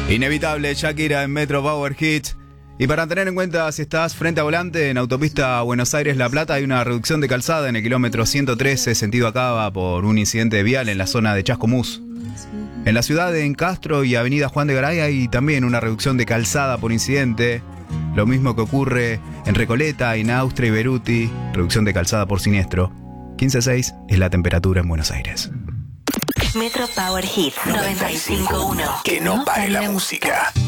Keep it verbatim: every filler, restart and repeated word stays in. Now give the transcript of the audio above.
Inevitable, Shakira en Metro Power Hits. Y para tener en cuenta, si estás frente a volante en autopista Buenos Aires-La Plata, hay una reducción de calzada en el kilómetro ciento trece, sentido Acaba, por un incidente vial en la zona de Chascomús. En la ciudad de Encastro y avenida Juan de Garay hay también una reducción de calzada por incidente. Lo mismo que ocurre en Recoleta, Inaustra y Beruti, reducción de calzada por siniestro. quince seis es la temperatura en Buenos Aires. Metro Power Hits noventa y cinco punto uno. Que no pare la música.